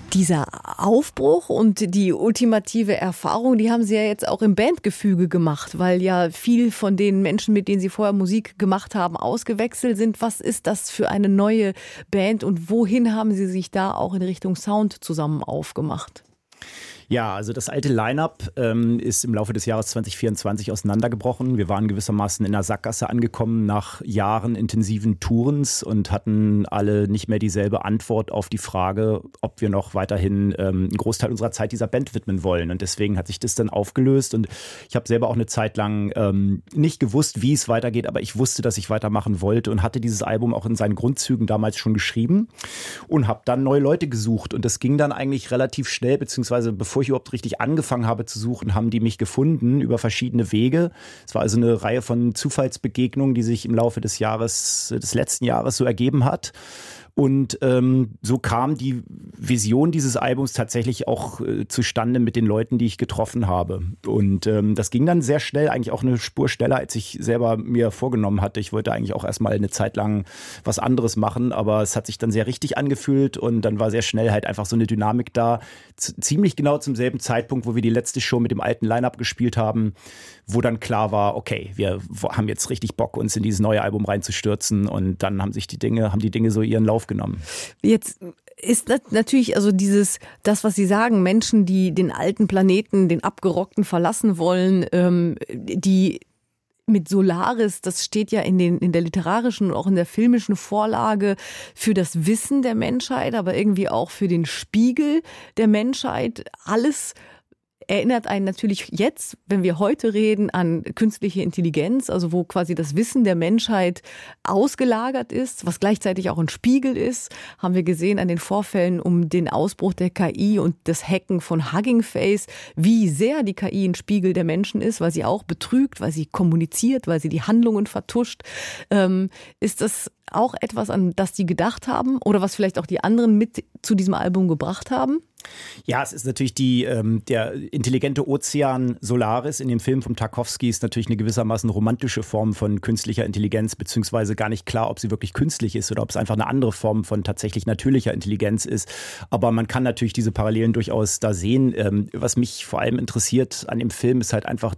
Dieser Aufbruch und die ultimative Erfahrung, die haben Sie ja jetzt auch im Bandgefüge gemacht, weil ja viel von den Menschen, mit denen Sie vorher Musik gemacht haben, ausgewechselt sind. Was ist das für eine neue Band und wohin haben Sie sich da auch in Richtung Sound zusammen aufgemacht? Ja, also das alte Line-Up ist im Laufe des Jahres 2024 auseinandergebrochen. Wir waren gewissermaßen in der Sackgasse angekommen nach Jahren intensiven Tourens und hatten alle nicht mehr dieselbe Antwort auf die Frage, ob wir noch weiterhin einen Großteil unserer Zeit dieser Band widmen wollen. Und deswegen hat sich das dann aufgelöst und ich habe selber auch eine Zeit lang nicht gewusst, wie es weitergeht, aber ich wusste, dass ich weitermachen wollte und hatte dieses Album auch in seinen Grundzügen damals schon geschrieben und habe dann neue Leute gesucht. Und das ging dann eigentlich relativ schnell, beziehungsweise bevor ich überhaupt richtig angefangen habe zu suchen, haben die mich gefunden über verschiedene Wege. Es war also eine Reihe von Zufallsbegegnungen, die sich im Laufe des letzten Jahres so ergeben hat. Und so kam die Vision dieses Albums tatsächlich auch zustande mit den Leuten, die ich getroffen habe. Und das ging dann sehr schnell, eigentlich auch eine Spur schneller, als ich selber mir vorgenommen hatte. Ich wollte eigentlich auch erstmal eine Zeit lang was anderes machen, aber es hat sich dann sehr richtig angefühlt und dann war sehr schnell halt einfach so eine Dynamik da. Ziemlich genau zum selben Zeitpunkt, wo wir die letzte Show mit dem alten Line-Up gespielt haben, wo dann klar war, okay, wir haben jetzt richtig Bock, uns in dieses neue Album reinzustürzen und dann haben die Dinge so ihren Lauf genommen. Jetzt ist das natürlich also das, was Sie sagen, Menschen, die den alten Planeten, den abgerockten verlassen wollen, die mit Solaris, das steht ja in der literarischen und auch in der filmischen Vorlage für das Wissen der Menschheit, aber irgendwie auch für den Spiegel der Menschheit. Alles erinnert einen natürlich jetzt, wenn wir heute reden, an künstliche Intelligenz, also wo quasi das Wissen der Menschheit ausgelagert ist, was gleichzeitig auch ein Spiegel ist, haben wir gesehen an den Vorfällen um den Ausbruch der KI und das Hacken von Hugging Face, wie sehr die KI ein Spiegel der Menschen ist, weil sie auch betrügt, weil sie kommuniziert, weil sie die Handlungen vertuscht. Ist das auch etwas, an das die gedacht haben oder was vielleicht auch die anderen mit zu diesem Album gebracht haben? Ja, es ist natürlich der intelligente Ozean Solaris in dem Film von Tarkovsky ist natürlich eine gewissermaßen romantische Form von künstlicher Intelligenz, beziehungsweise gar nicht klar, ob sie wirklich künstlich ist oder ob es einfach eine andere Form von tatsächlich natürlicher Intelligenz ist. Aber man kann natürlich diese Parallelen durchaus da sehen. Was mich vor allem interessiert an dem Film ist halt einfach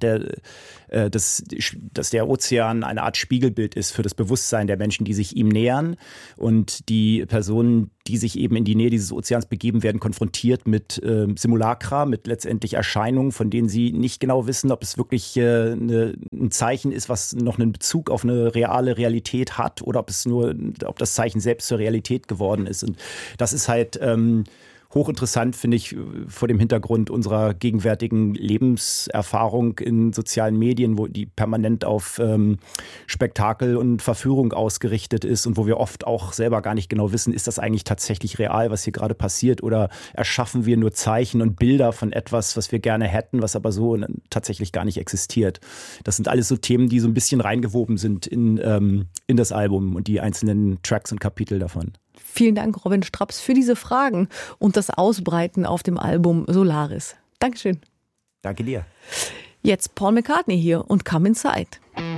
dass der Ozean eine Art Spiegelbild ist für das Bewusstsein der Menschen, die sich ihm nähern und die Personen, die sich eben in die Nähe dieses Ozeans begeben, werden konfrontiert mit Simulacra, mit letztendlich Erscheinungen, von denen sie nicht genau wissen, ob es wirklich ein Zeichen ist, was noch einen Bezug auf eine reale Realität hat oder ob das Zeichen selbst zur Realität geworden ist. Und das ist halt hochinteressant, finde ich, vor dem Hintergrund unserer gegenwärtigen Lebenserfahrung in sozialen Medien, wo die permanent auf Spektakel und Verführung ausgerichtet ist und wo wir oft auch selber gar nicht genau wissen, ist das eigentlich tatsächlich real, was hier gerade passiert, oder erschaffen wir nur Zeichen und Bilder von etwas, was wir gerne hätten, was aber so tatsächlich gar nicht existiert. Das sind alles so Themen, die so ein bisschen reingewoben sind in das Album und die einzelnen Tracks und Kapitel davon. Vielen Dank, Robin Straps, für diese Fragen und das Ausbreiten auf dem Album Solaris. Dankeschön. Danke dir. Jetzt Paul McCartney hier und Come Inside.